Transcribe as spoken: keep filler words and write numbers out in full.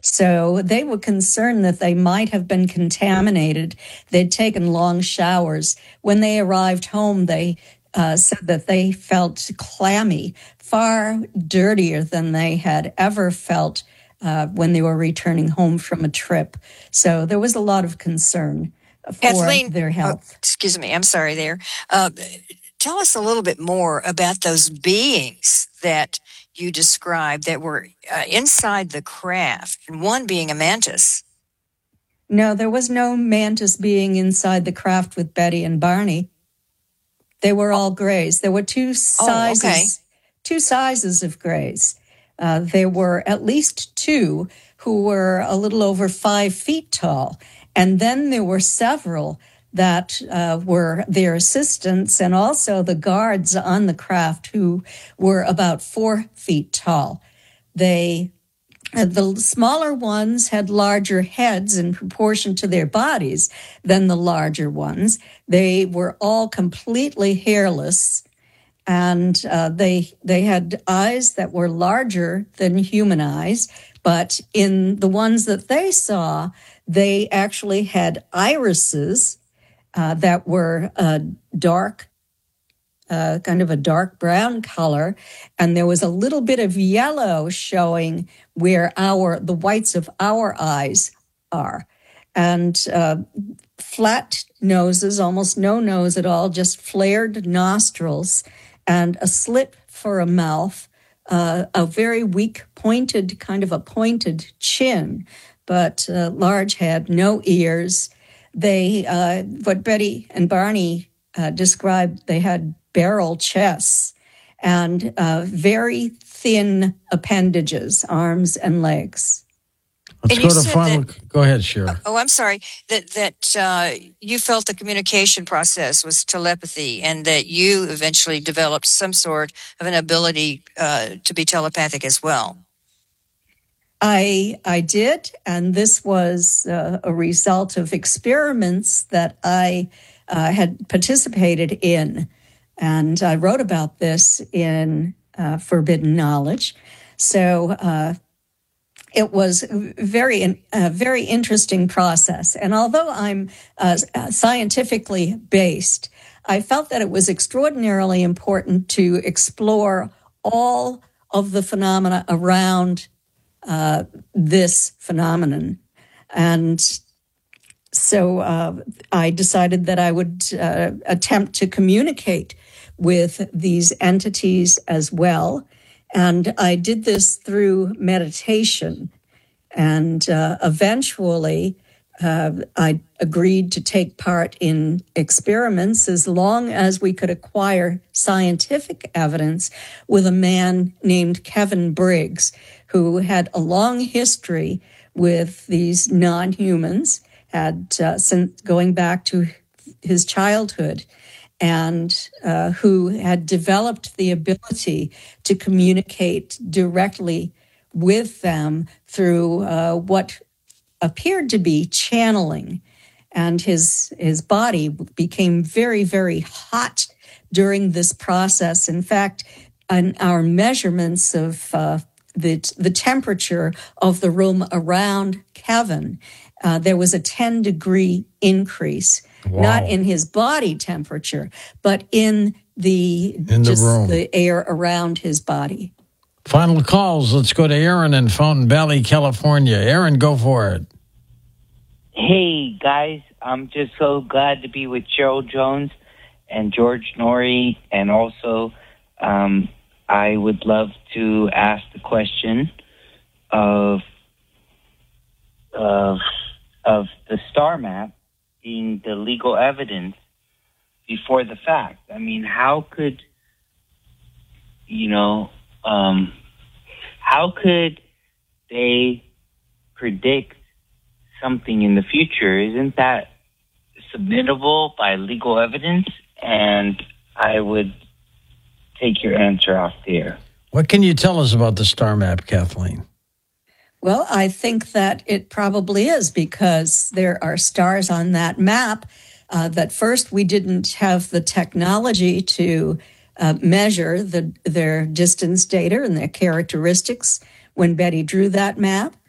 So they were concerned that they might have been contaminated. They'd taken long showers. When they arrived home, they uh, said that they felt clammy, far dirtier than they had ever felt uh, when they were returning home from a trip. So there was a lot of concern for Kathleen, their health. Oh, excuse me, I'm sorry there. Uh, tell us a little bit more about those beings that you described that were uh, inside the craft, and one being a mantis. No, there was no mantis being inside the craft with Betty and Barney. They were all grays. There were two sizes, Oh, okay. two sizes of grays. Uh, there were at least two who were a little over five feet tall. And then there were several that uh, were their assistants and also the guards on the craft who were about four feet tall. They, uh, the smaller ones had larger heads in proportion to their bodies than the larger ones. They were all completely hairless, and uh, they they had eyes that were larger than human eyes. But in the ones that they saw, they actually had irises uh, that were uh, dark, uh, kind of a dark brown color, and there was a little bit of yellow showing where our the whites of our eyes are, and uh, flat noses, almost no nose at all, just flared nostrils, and a slit for a mouth. Uh, a very weak pointed, kind of a pointed chin, but uh, large head, no ears. They, uh, what Betty and Barney uh, described, they had barrel chests and uh, very thin appendages, arms and legs. Let's And go you to said final. that- Go ahead, Shira. Oh, I'm sorry. That that uh, you felt the communication process was telepathy, and that you eventually developed some sort of an ability uh, to be telepathic as well. I I did, and this was uh, a result of experiments that I uh, had participated in, and I wrote about this in uh, Forbidden Knowledge. So uh, it was very a very interesting process, and although I'm uh, scientifically based, I felt that it was extraordinarily important to explore all of the phenomena around Uh, this phenomenon. And so uh, I decided that I would uh, attempt to communicate with these entities as well. And I did this through meditation. And uh, eventually uh, I agreed to take part in experiments as long as we could acquire scientific evidence with a man named Kevin Briggs, who had a long history with these non-humans, had uh, since going back to his childhood, and uh, who had developed the ability to communicate directly with them through uh, what appeared to be channeling. And his his body became very, very hot during this process. In fact, on our measurements of uh, the the temperature of the room around Kevin, uh, there was a ten degree increase, Wow. not in his body temperature, but in the In the just room. the air around his body. Final calls. Let's go to Aaron in Fountain Valley, California. Aaron, go for it. Hey, guys. I'm just so glad to be with Cheryl Jones and George Norrie. And also, um, I would love to ask the question of, of, of the star map being the legal evidence before the fact. I mean, how could, you know, um, how could they predict something in the future? Isn't that submittable by legal evidence? And I would take your answer off there. What can you tell us about the star map, Kathleen? Well, I think that it probably is, because there are stars on that map uh, that first we didn't have the technology to uh, measure the, their distance data and their characteristics when Betty drew that map.